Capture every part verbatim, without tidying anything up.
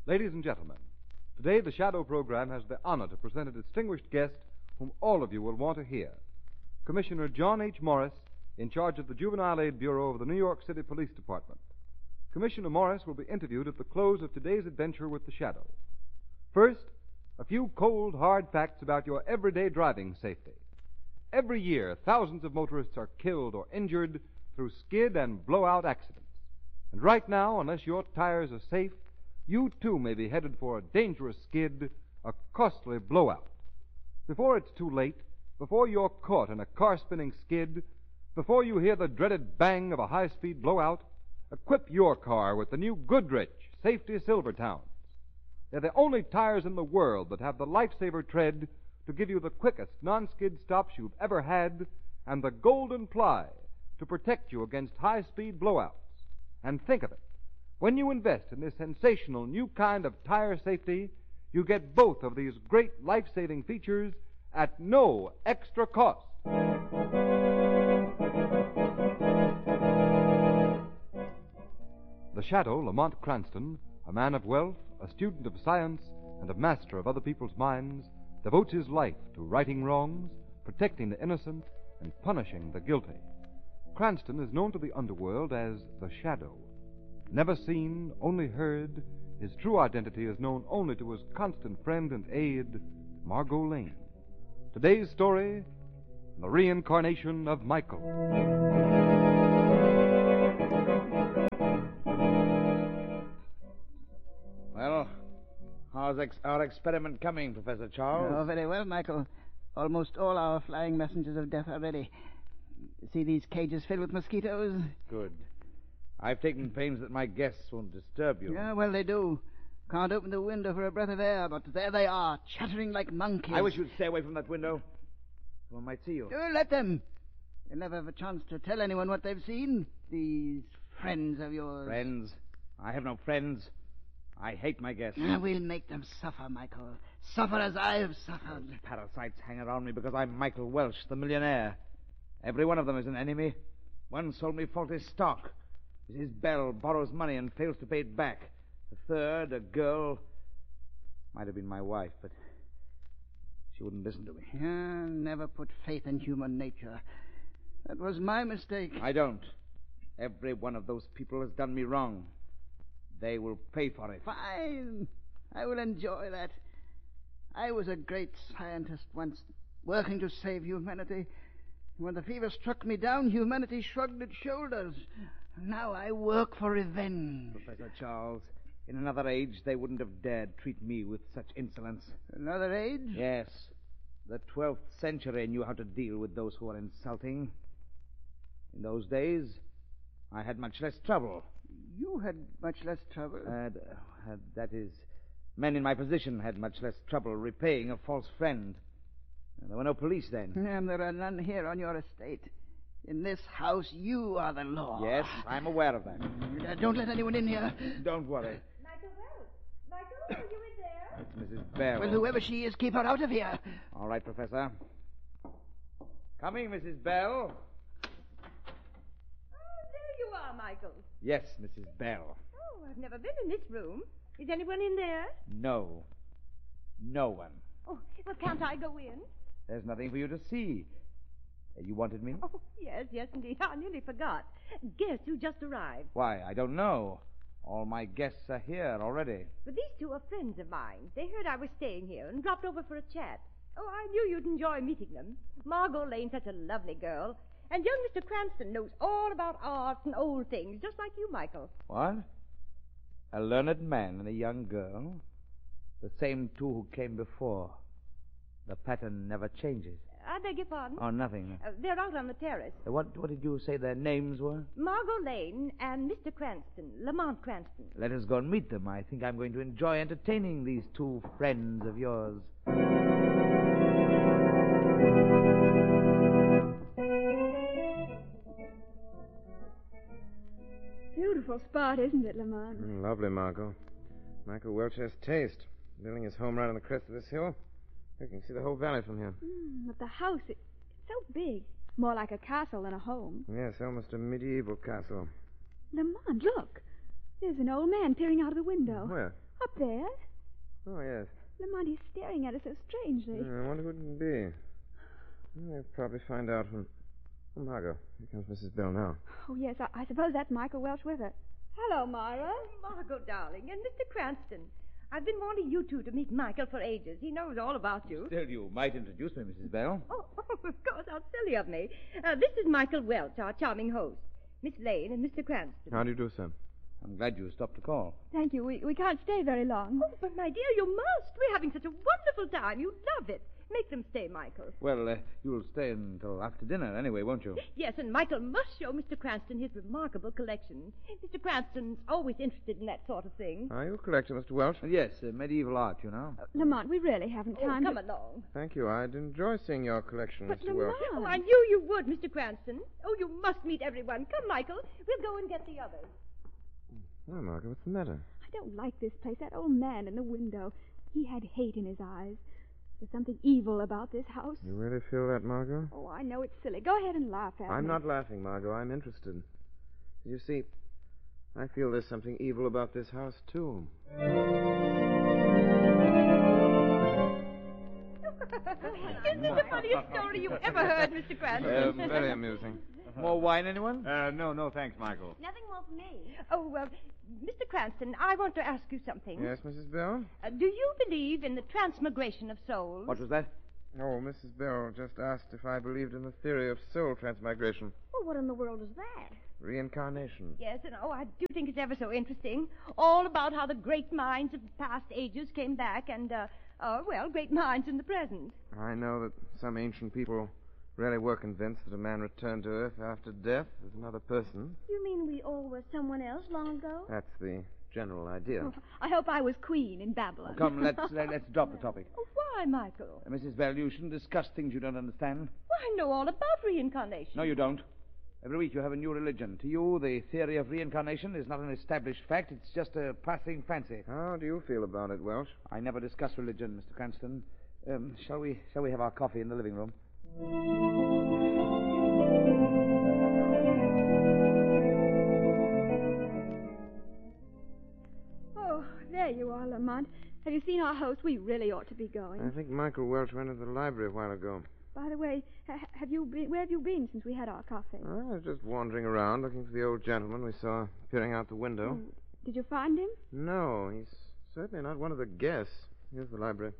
Ladies and gentlemen, today the Shadow program has the honor to present a distinguished guest whom all of you will want to hear. Commissioner John H. Morris, in charge of the Juvenile Aid Bureau of the New York City Police Department. Commissioner Morris will be interviewed at the close of today's adventure with the Shadow. First, a few cold, hard facts about your everyday driving safety. Every year, thousands of motorists are killed or injured through skid and blowout accidents. And right now, unless your tires are safe, you too may be headed for a dangerous skid, a costly blowout. Before it's too late, before you're caught in a car-spinning skid, before you hear the dreaded bang of a high-speed blowout, equip your car with the new Goodrich Safety Silvertowns. They're the only tires in the world that have the lifesaver tread to give you the quickest non-skid stops you've ever had and the golden ply to protect you against high-speed blowouts. And think of it. When you invest in this sensational new kind of tire safety, you get both of these great life-saving features at no extra cost. The Shadow, Lamont Cranston, a man of wealth, a student of science, and a master of other people's minds, devotes his life to righting wrongs, protecting the innocent, and punishing the guilty. Cranston is known to the underworld as the Shadow. Never seen, only heard, his true identity is known only to his constant friend and aide, Margot Lane. Today's story, the reincarnation of Michael. Well, how's ex- our experiment coming, Professor Charles? Oh, very well, Michael. Almost all our flying messengers of death are ready. See these cages filled with mosquitoes? Good. I've taken pains that my guests won't disturb you. Yeah, well, they do. Can't open the window for a breath of air, but there they are, chattering like monkeys. I wish you'd stay away from that window. Someone might see you. Oh, let them. They'll never have a chance to tell anyone what they've seen. These friends of yours. Friends? I have no friends. I hate my guests. Ah, we'll make them suffer, Michael. Suffer as I've suffered. Those parasites hang around me because I'm Michael Welch, the millionaire. Every one of them is an enemy. One sold me faulty stock. Missus Bell borrows money and fails to pay it back. The third, a girl, might have been my wife, but she wouldn't listen to me. Yeah, never put faith in human nature. That was my mistake. I don't. Every one of those people has done me wrong. They will pay for it. Fine. I will enjoy that. I was a great scientist once, working to save humanity. When the fever struck me down, humanity shrugged its shoulders. Now I work for revenge. Professor Charles, in another age, they wouldn't have dared treat me with such insolence. Another age? Yes. The twelfth century knew how to deal with those who were insulting. In those days, I had much less trouble. You had much less trouble? Uh, had, that is, men in my position had much less trouble repaying a false friend. There were no police then. And there are none here on your estate. In this house, you are the law. Yes, I'm aware of that. Uh, don't let anyone in here. Don't worry. Michael Welch. Michael, are you in there? It's Missus Bell. Well, whoever she is, keep her out of here. All right, Professor. Coming, Missus Bell. Oh, there you are, Michael. Yes, Missus Bell. Oh, I've never been in this room. Is anyone in there? No. No one. Oh, well, can't I go in? There's nothing for you to see. Uh, You wanted me? Oh, yes, yes, indeed. I nearly forgot. Guess who just arrived. Why, I don't know. All my guests are here already. But these two are friends of mine. They heard I was staying here and dropped over for a chat. Oh, I knew you'd enjoy meeting them. Margot Lane's such a lovely girl. And young Mister Cranston knows all about art and old things, just like you, Michael. What? A learned man and a young girl? The same two who came before. The pattern never changes. I beg your pardon? Oh, nothing. Uh, they're out on the terrace. Uh, What, what did you say their names were? Margot Lane and Mister Cranston, Lamont Cranston. Let us go and meet them. I think I'm going to enjoy entertaining these two friends of yours. Beautiful spot, isn't it, Lamont? Mm, lovely, Margot. Michael Welch has taste. Building his home right on the crest of this hill. You can see the whole valley from here. Mm, but the house, it, it's so big. More like a castle than a home. Yes, almost a medieval castle. Lamont, look. There's an old man peering out of the window. Where? Up there? Oh, yes. Lamont, he's staring at us so strangely. Hmm, I wonder who it can be. We'll probably find out when... Oh, Margot, here comes Missus Bell now. Oh, yes, I, I suppose that's Michael Welch with her. Hello, Myra. Margot, darling, and Mister Cranston. I've been wanting you two to meet Michael for ages. He knows all about you. Still, you might introduce me, Missus Bell. Oh, oh, of course, how silly of me. Uh, this is Michael Welch, our charming host. Miss Lane and Mister Cranston. How do you do, sir? I'm glad you stopped to call. Thank you. We, we can't stay very long. Oh, but my dear, you must. We're having such a wonderful time. You'd love it. Make them stay, Michael. Well, uh, you'll stay until after dinner anyway, won't you? Yes, and Michael must show Mister Cranston his remarkable collection. Mister Cranston's always interested in that sort of thing. Are you a collector, Mister Welch? Uh, yes, uh, medieval art, you know. Uh, Lamont, we really haven't Oh, time come to... along. Thank you. I'd enjoy seeing your collection, But Mister Lamont... Welch. Oh, I knew you would, Mister Cranston. Oh, you must meet everyone. Come, Michael. We'll go and get the others. Oh, Margot, what's the matter? I don't like this place. That old man in the window. He had hate in his eyes. There's something evil about this house. You really feel that, Margot? Oh, I know it's silly. Go ahead and laugh at I'm me. not laughing, Margot. I'm interested. You see, I feel there's something evil about this house, too. Isn't it the funniest story you ever heard, Mister Cranston? Uh, very amusing. More wine, anyone? Uh, no, no, thanks, Michael. Nothing more for me. Oh, uh, Mister Cranston, I want to ask you something. Yes, Missus Bell? Uh, do you believe in the transmigration of souls? What was that? Oh, Missus Bell just asked if I believed in the theory of soul transmigration. Well, what in the world is that? Reincarnation. Yes, and oh, I do think it's ever so interesting. All about how the great minds of past ages came back and, uh, uh, well, great minds in the present. I know that some ancient people really were convinced that a man returned to Earth after death as another person. You mean we all were someone else long ago? That's the general idea. Oh, I hope I was queen in Babylon. Oh, come, let's let, let's drop the topic. Oh, why, Michael? Uh, Missus Bell, you shouldn't discuss things you don't understand. Well, I know all about reincarnation. No, you don't. Every week you have a new religion. To you, the theory of reincarnation is not an established fact. It's just a passing fancy. How do you feel about it, Welch? I never discuss religion, Mister Cranston. Um, shall we? Shall we have our coffee in the living room? Oh, there you are, Lamont. Have you seen our host? We really ought to be going. I think Michael Welch went into the library a while ago. By the way, ha- have you been? Where have you been since we had our coffee? I was just wandering around looking for the old gentleman we saw peering out the window. Oh, did you find him? No, he's certainly not one of the guests. Here's the library.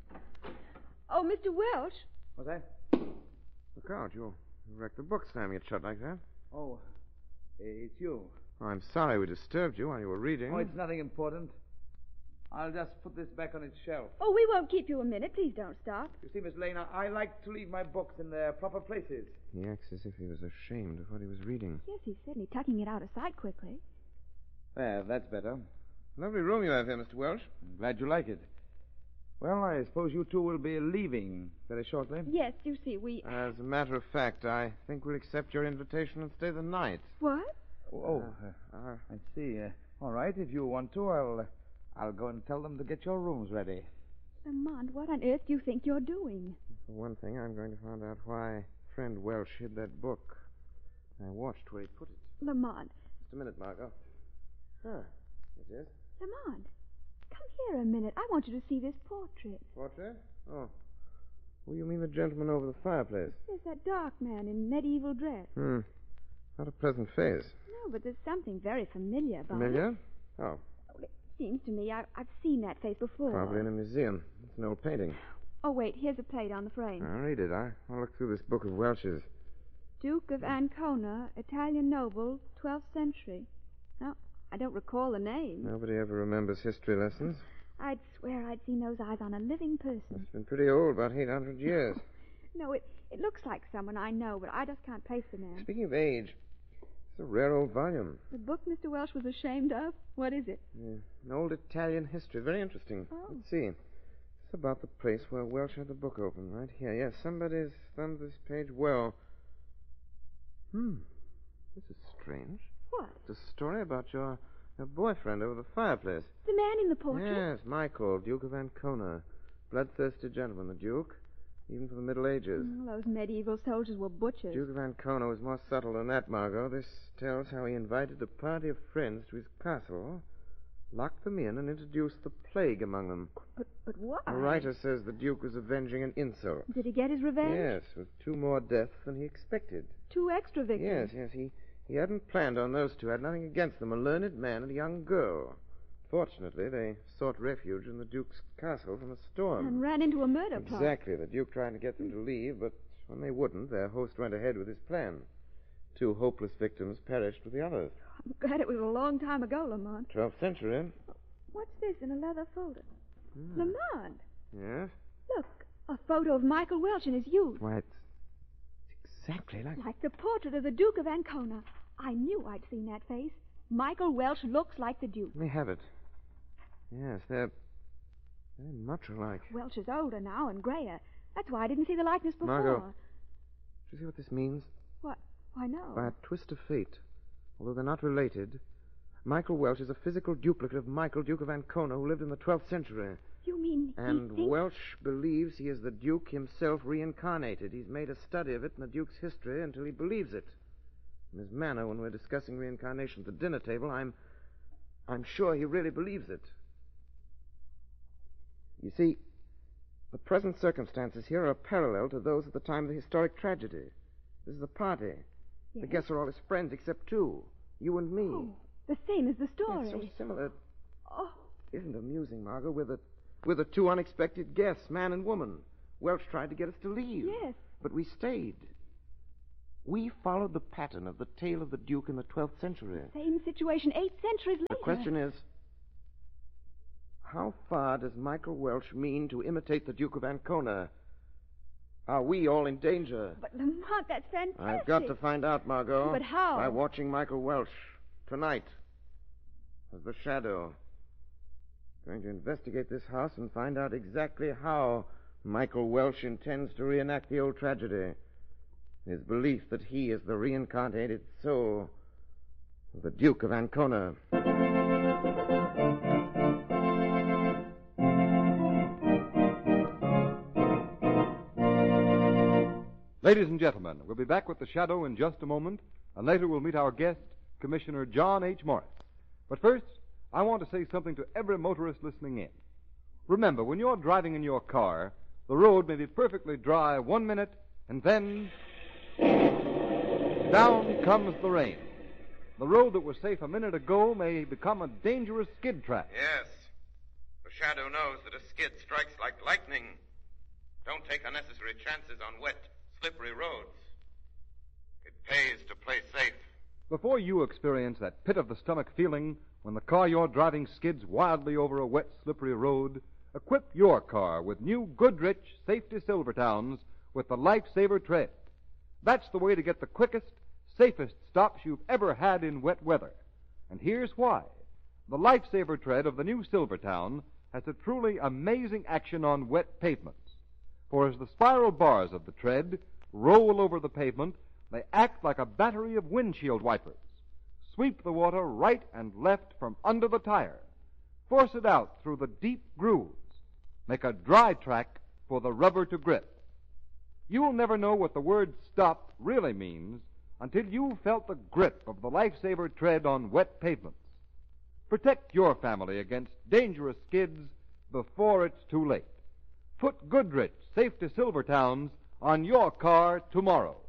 Oh, Mister Welch. What's that? Look out, you'll wreck the book slamming it shut like that. Oh, it's you. Oh, I'm sorry we disturbed you while you were reading. Oh, it's nothing important. I'll just put this back on its shelf. Oh, we won't keep you a minute. Please don't stop. You see, Miss Lane, I, I like to leave my books in their proper places. He acts as if he was ashamed of what he was reading. Yes, he's certainly tucking it out of sight quickly. There, that's better. Lovely room you have here, Mister Welch. I'm glad you like it. Well, I suppose you two will be leaving very shortly. Yes, you see, we... As a matter of fact, I think we'll accept your invitation and stay the night. What? Oh, uh, uh, I see. Uh, all right, if you want to, I'll, uh, I'll go and tell them to get your rooms ready. Lamont, what on earth do you think you're doing? For one thing, I'm going to find out why friend Welch hid that book. I watched where he put it. Lamont. Just a minute, Margot. Ah, it is. Lamont, come here a minute. I want you to see this portrait. Portrait? Oh. Oh, you mean the gentleman over the fireplace? There's that dark man in medieval dress. Hmm. Not a pleasant face. No, but there's something very familiar about it. Familiar? Oh, It seems to me I, I've seen that face before. probably in a museum. It's an old painting. Oh, wait, here's a plate on the frame. I'll read it. I, I'll look through this book of Welch's. Duke of Ancona, Italian noble, twelfth century. No, I don't recall the name. Nobody ever remembers history lessons. I'd swear I'd seen those eyes on a living person. It's been pretty old, about eight hundred years. No, it, it looks like someone I know, but I just can't place the man. Speaking of age, it's a rare old volume. The book Mister Welch was ashamed of? What is it? Yeah, an old Italian history. Very interesting. Oh. Let's see. It's about the place where Welch had the book open, right here. Yes, somebody's thumbed this page well. Hmm. This is strange. What? It's a story about your, your boyfriend over the fireplace. The man in the portrait? Yes, Michael, Duke of Ancona. Bloodthirsty gentleman, the Duke. Even for the Middle Ages. Mm, those medieval soldiers were butchers. Duke of Ancona was more subtle than that, Margot. This tells how he invited a party of friends to his castle locked them in, and introduced the plague among them. But but why? The writer says the Duke was avenging an insult. Did he get his revenge? Yes, with two more deaths than he expected. Two extra victims. Yes, yes, he, he hadn't planned on those two, had nothing against them, a learned man and a young girl. Fortunately, they sought refuge in the Duke's castle from a storm. And ran into a murder plot. Exactly. The Duke tried to get them to leave, but when they wouldn't, their host went ahead with his plan. Two hopeless victims perished with the others. I'm glad it was a long time ago, Lamont. Twelfth century. What's this in a leather folder? Hmm. Lamont, Yes? look, a photo of Michael Welch in his youth. Why, it's exactly like... Like the portrait of the Duke of Ancona. I knew I'd seen that face. Michael Welch looks like the Duke. Let me have it. Yes, they're very much alike. Welch is older now and grayer. That's why I didn't see the likeness before. Margot. Do you see what this means? What? Why, no. By a twist of fate, although they're not related, Michael Welch is a physical duplicate of Michael, Duke of Ancona, who lived in the twelfth century. You mean And he thinks... Welch believes he is the Duke himself reincarnated. He's made a study of it in the Duke's history until he believes it. In his manner, when we're discussing reincarnation at the dinner table, I'm... I'm sure he really believes it. You see, the present circumstances here are parallel to those at the time of the historic tragedy. This is a party. Yes? The guests are all his friends except two. You and me. Oh, the same as the story. It's so similar. Oh, Isn't it amusing, Margot? We're the, we're the two unexpected guests, man and woman. Welch tried to get us to leave. yes. But we stayed. We followed the pattern of the tale of the Duke in the twelfth century. Same situation eight centuries later. The question is, how far does Michael Welch mean to imitate the Duke of Ancona? Are we all in danger? But, Lamont, that's fantastic. I've got to find out, Margot. But how? By watching Michael Welch tonight as the Shadow. Going to investigate this house and find out exactly how Michael Welch intends to reenact the old tragedy. His belief that he is the reincarnated soul of the Duke of Ancona. Ladies and gentlemen, we'll be back with The Shadow in just a moment, and later we'll meet our guest, Commissioner John H. Morris. But first, I want to say something to every motorist listening in. Remember, when you're driving in your car, the road may be perfectly dry one minute, and then down comes the rain. The road that was safe a minute ago may become a dangerous skid track. Yes. The Shadow knows that a skid strikes like lightning. Don't take unnecessary chances on wet, slippery roads. It pays to play safe. Before you experience that pit-of-the-stomach feeling when the car you're driving skids wildly over a wet, slippery road, equip your car with new Goodrich Safety Silvertowns with the Lifesaver Tread. That's the way to get the quickest, safest stops you've ever had in wet weather. And here's why. The Lifesaver Tread of the new Silvertown has a truly amazing action on wet pavements. For as the spiral bars of the tread roll over the pavement, they act like a battery of windshield wipers. Sweep the water right and left from under the tire. Force it out through the deep grooves. Make a dry track for the rubber to grip. You'll never know what the word stop really means until you've felt the grip of the Lifesaver Tread on wet pavements. Protect your family against dangerous skids before it's too late. Put Goodrich Safety Silvertowns on your car tomorrow.